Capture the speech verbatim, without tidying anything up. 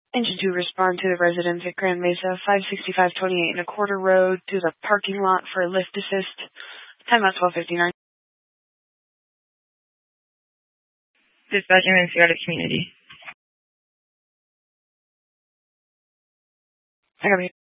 Engine two, respond to the residents at Grand Mesa, five sixty-five twenty-eight and a quarter road to the parking lot for a lift assist. Timeout twelve fifty-nine. Dispatch emergency out of community. I got you.